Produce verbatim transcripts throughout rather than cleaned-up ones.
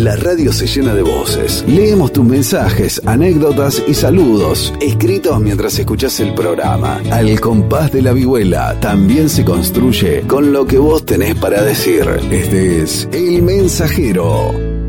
la radio se llena de voces. Leemos tus mensajes, anécdotas y saludos, escritos mientras escuchás el programa. Al compás de la vihuela también se construye con lo que vos tenés para decir. Este es El Mensajero.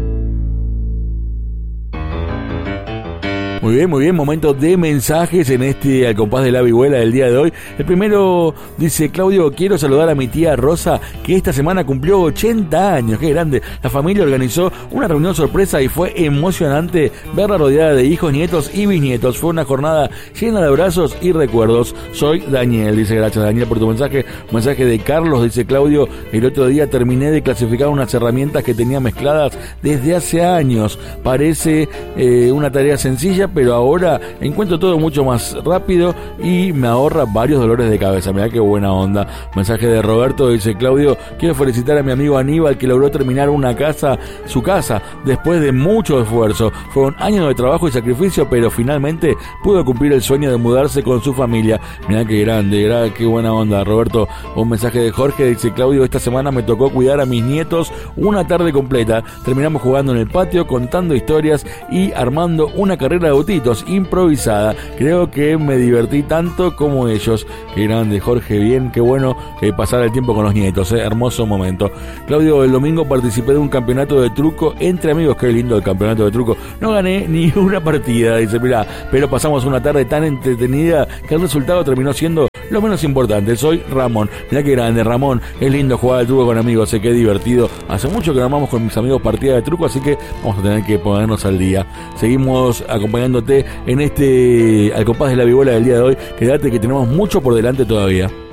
Muy bien, muy bien, momento de mensajes en este Al compás de la vihuela del día de hoy. El primero dice: Claudio, quiero saludar a mi tía Rosa, que esta semana cumplió ochenta años, qué grande. La familia organizó una reunión sorpresa y fue emocionante verla rodeada de hijos, nietos y bisnietos. Fue una jornada llena de abrazos y recuerdos. Soy Daniel, dice, gracias Daniel por tu mensaje. Mensaje de Carlos, dice: Claudio, el otro día terminé de clasificar unas herramientas que tenía mezcladas desde hace años. Parece eh, una tarea sencilla, pero ahora encuentro todo mucho más rápido y me ahorra varios dolores de cabeza. Mirá qué buena onda. Mensaje de Roberto, dice: Claudio, quiero felicitar a mi amigo Aníbal, que logró terminar una casa, su casa, después de mucho esfuerzo. Fueron años de trabajo y sacrificio, pero finalmente pudo cumplir el sueño de mudarse con su familia. Mirá qué grande, mirá qué buena onda, Roberto. Un mensaje de Jorge, dice: Claudio, esta semana me tocó cuidar a mis nietos una tarde completa. Terminamos jugando en el patio, contando historias y armando una carrera de autitos improvisada. Creo que me divertí tanto como ellos. Qué grande, Jorge, bien, qué bueno eh, pasar el tiempo con los nietos, eh, hermoso momento. Claudio, el domingo participé de un campeonato de truco entre amigos. Qué lindo el campeonato de truco. No gané ni una partida, dice, mirá, pero pasamos una tarde tan entretenida que el resultado terminó siendo lo menos importante. Soy Ramón. Mirá qué grande, Ramón. Es lindo jugar al truco con amigos, sé que es divertido. Hace mucho que armamos con mis amigos partidas de truco, así que vamos a tener que ponernos al día. Seguimos acompañándote en este Al compás de la vihuela del día de hoy. Quédate que tenemos mucho por delante todavía.